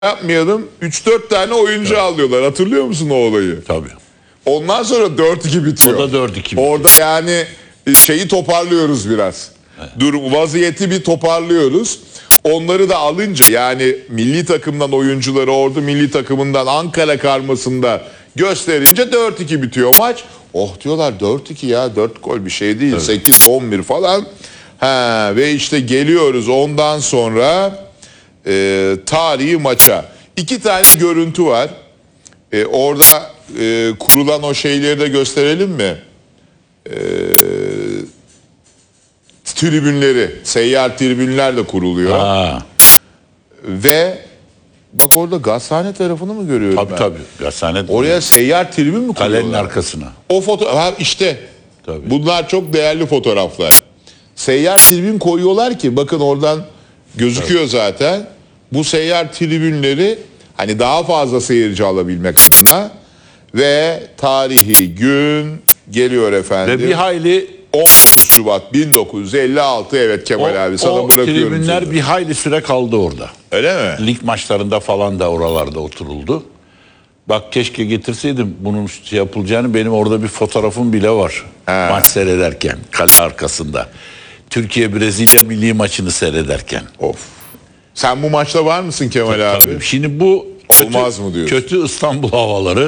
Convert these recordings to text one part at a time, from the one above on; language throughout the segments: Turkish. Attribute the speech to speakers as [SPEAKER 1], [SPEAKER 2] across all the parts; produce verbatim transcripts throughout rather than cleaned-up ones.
[SPEAKER 1] yapmayalım. üç dört tane oyuncu evet. alıyorlar. Hatırlıyor musun o olayı?
[SPEAKER 2] Tabii.
[SPEAKER 1] Ondan sonra dört iki bitiyor.
[SPEAKER 2] O da dört iki bitiyor.
[SPEAKER 1] Orada yani şeyi toparlıyoruz biraz. Evet. Dur, vaziyeti bir toparlıyoruz. Onları da alınca yani milli takımdan oyuncuları ordu milli takımından Ankara karmasında gösterince dört iki bitiyor maç. Oh diyorlar dört iki ya, dört gol bir şey değil. Evet. sekiz on bir falan. Ha, ve işte geliyoruz ondan sonra e, tarihi maça. İki tane görüntü var. E, orada e, kurulan o şeyleri de gösterelim mi? E, tribünleri, seyyar tribünler de kuruluyor. Ha. Ve bak orada gazhane tarafını mı görüyorum
[SPEAKER 2] tabii,
[SPEAKER 1] ben?
[SPEAKER 2] Tabii tabii. Gazhane.
[SPEAKER 1] Oraya seyyar tribün mü kuruyorlar?
[SPEAKER 2] Kalenin arkasına.
[SPEAKER 1] O foto ha işte. Tabii. Bunlar çok değerli fotoğraflar. Seyyar tribün koyuyorlar ki bakın oradan gözüküyor tabii. zaten. Bu seyyar tribünleri hani daha fazla seyirci alabilmek adına ve tarihi gün geliyor efendim.
[SPEAKER 2] Ve bir hayli
[SPEAKER 1] on dokuz Şubat bin dokuz yüz elli altı evet Kemal o, abi sana o bırakıyorum.
[SPEAKER 2] O tribünler sözü. Bir hayli süre kaldı orada.
[SPEAKER 1] Öyle mi?
[SPEAKER 2] Lig maçlarında falan da oralarda oturuldu. Bak keşke getirseydim bunun şey yapılacağını, benim orada bir fotoğrafım bile var. He. Maç seyrederken kale arkasında. Türkiye Brezilya milli maçını seyrederken.
[SPEAKER 1] Of. Sen bu maçta var mısın Kemal tabii, abi?
[SPEAKER 2] Tabii. Şimdi bu kötü,
[SPEAKER 1] olmaz mı diyorsun?
[SPEAKER 2] Kötü İstanbul havaları.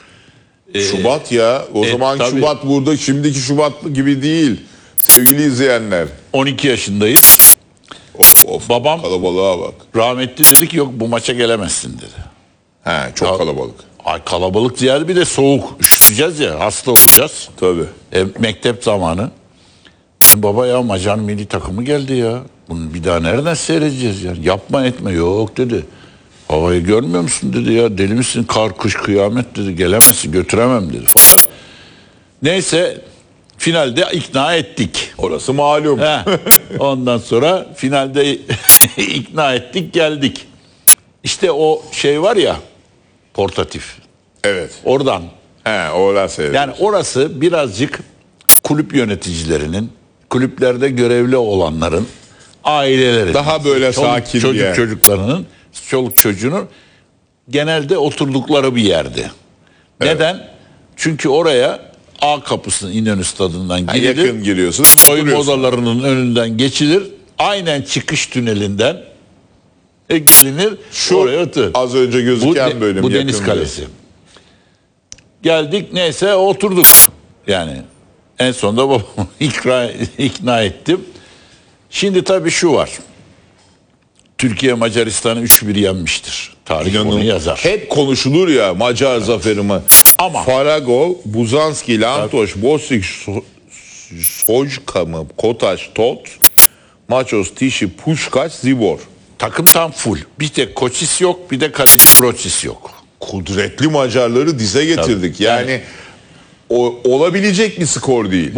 [SPEAKER 1] Şubat ya. O e, zaman tabii. Şubat burada şimdiki Şubat gibi değil. Sevgili izleyenler.
[SPEAKER 2] on iki yaşındayız.
[SPEAKER 1] Of of.
[SPEAKER 2] Babam
[SPEAKER 1] kalabalığa bak.
[SPEAKER 2] Rahmetli dedi ki yok bu maça gelemezsin dedi.
[SPEAKER 1] He, çok ya, kalabalık.
[SPEAKER 2] Ay kalabalık ziyade bir de soğuk. Üşüteceğiz ya, hasta olacağız.
[SPEAKER 1] Tabii.
[SPEAKER 2] E, mektep zamanı. Baba ya Macar milli takımı geldi ya. Bunu bir daha nereden seyredeceğiz yani? Yapma etme yok dedi. Havayı görmüyor musun dedi ya, deli misin, kar kış kıyamet dedi, gelemezsin götüremem dedi falan. Neyse finalde ikna ettik.
[SPEAKER 1] Orası malum.
[SPEAKER 2] He. Ondan sonra finalde ikna ettik, geldik. İşte o şey var ya, portatif.
[SPEAKER 1] Evet.
[SPEAKER 2] Oradan.
[SPEAKER 1] He, orası.
[SPEAKER 2] Yani orası birazcık kulüp yöneticilerinin, kulüplerde görevli olanların, ailelerin,
[SPEAKER 1] daha böyle
[SPEAKER 2] çoluk,
[SPEAKER 1] sakin
[SPEAKER 2] çocuk
[SPEAKER 1] yer.
[SPEAKER 2] çocuklarının, çoluk çocuğunun genelde oturdukları bir yerdi. Evet. Neden? Çünkü oraya A kapısının İnönü Stadı'ndan girilir.
[SPEAKER 1] Yakın giriyorsun.
[SPEAKER 2] Soyunma odalarının önünden geçilir. Aynen çıkış tünelinden e, gelinir.
[SPEAKER 1] Şu
[SPEAKER 2] oraya otur.
[SPEAKER 1] Az önce gözüken
[SPEAKER 2] bu,
[SPEAKER 1] bölüm.
[SPEAKER 2] Bu Deniz Kalesi. Geldik neyse oturduk. Yani en sonunda babamı ikna, ikna ettim. Şimdi tabii şu var. Türkiye Macaristan'ı üç bir yenmiştir. Tarih İnanın, onu yazar.
[SPEAKER 1] Hep konuşulur ya Macar evet. zaferi mi?
[SPEAKER 2] Ama
[SPEAKER 1] Faragov, Buzanski, Lantoş, Bosik, Sojka mı? Kotaş, Tot, Maços, Tişi, Puşkaç, Zibor.
[SPEAKER 2] Takım tam full. Bir tek Koçis yok, bir de kaleci Proçis yok.
[SPEAKER 1] Kudretli Macarları dize getirdik. Tabii. Yani, yani o, olabilecek bir skor değil.